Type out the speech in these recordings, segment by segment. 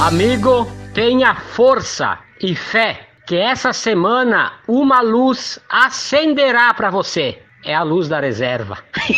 Amigo, tenha força e fé que essa semana uma luz acenderá para você. É a luz da reserva.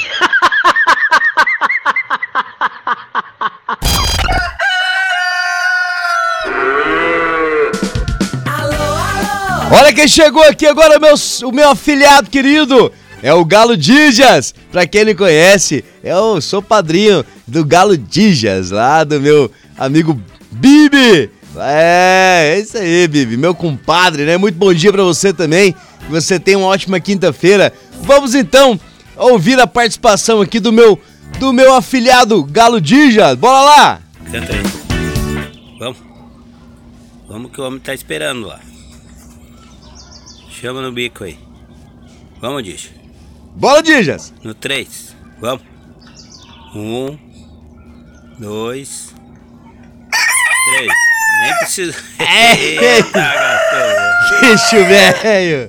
Olha quem chegou aqui agora, o meu afilhado querido. É o Galo Dijas. Pra quem não conhece, eu sou padrinho do Galo Dijas, lá do meu amigo Bibi. É isso aí, Bibi, meu compadre, né? Muito bom dia pra você também. Que você tenha uma ótima quinta-feira. Vamos então ouvir a participação aqui do meu afilhado Galo Dijas. Bora lá! Canta aí. Vamos que o homem tá esperando lá. Chama no bico aí. Vamos, Dijas. Bora, Dijas! No 3. Vamos. 1, 2, 3. Nem precisa. Eita, gato. Bicho velho.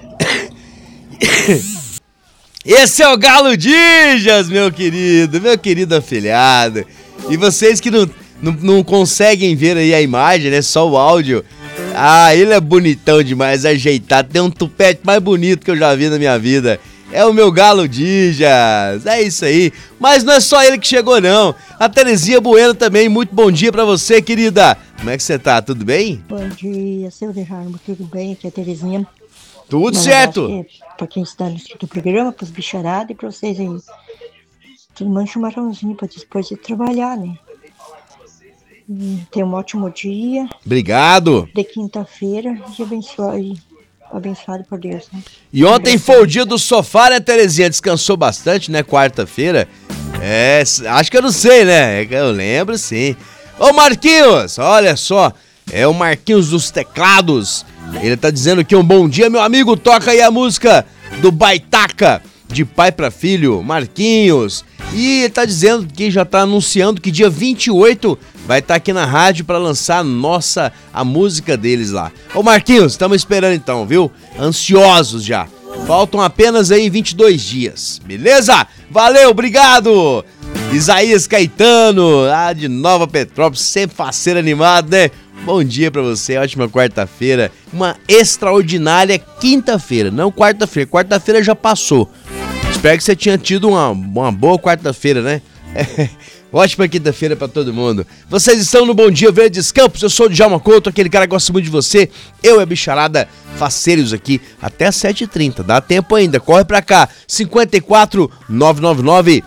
Esse é o Galo Dijas, meu querido afilhado. E vocês que não conseguem ver aí a imagem, né? Só o áudio. Ah, ele é bonitão demais, ajeitado. Tem um tupete mais bonito que eu já vi na minha vida. É o meu Galo Dijas, é isso aí. Mas não é só ele que chegou, não. A Terezinha Bueno também, muito bom dia pra você, querida. Como é que você tá, tudo bem? Bom dia, seu Gerardo, tudo bem? Aqui é a Terezinha. Tudo certo. Pra quem está no programa, pros bicharados e pra vocês aí. Tudo manda um chimarrãozinho pra depois de trabalhar, né? Tenha um ótimo dia. Obrigado. De quinta-feira e abençoado por Deus, né? E ontem foi o dia do sofá, né, Terezinha? Descansou bastante, né? Quarta-feira. É, acho que eu não sei, né? Eu lembro, sim. Ô, Marquinhos, olha só. É o Marquinhos dos Teclados. Ele tá dizendo que um bom dia, meu amigo. Toca aí a música do Baitaca, de pai pra filho, Marquinhos. E ele tá dizendo que já tá anunciando que dia 28 vai estar aqui na rádio pra lançar a música deles lá. Ô Marquinhos, estamos esperando então, viu? Ansiosos já. Faltam apenas aí 22 dias, beleza? Valeu, obrigado! Isaías Caetano, lá de Nova Petrópolis, sempre faceiro animado, né? Bom dia pra você, ótima quarta-feira. Uma extraordinária quinta-feira, não quarta-feira. Quarta-feira já passou. Espero que você tenha tido uma boa quarta-feira, né? Ótima quinta-feira pra todo mundo. Vocês estão no Bom Dia Verdes Campos, eu sou o Djalma Couto, aquele cara que gosta muito de você. Eu e a bicharada faceiros aqui até às 7h30, dá tempo ainda, corre pra cá. 54 999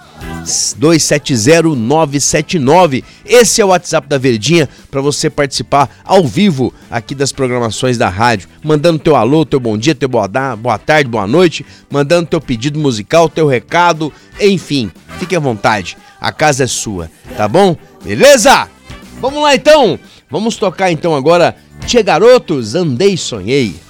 270 979. Esse é o WhatsApp da Verdinha pra você participar ao vivo aqui das programações da rádio, mandando teu alô, teu bom dia, teu boa tarde, boa noite, mandando teu pedido musical, teu recado, enfim, fique à vontade. A casa é sua, tá bom? Beleza? Vamos lá então! Vamos tocar então agora Tchê Garotos, Andei Sonhei.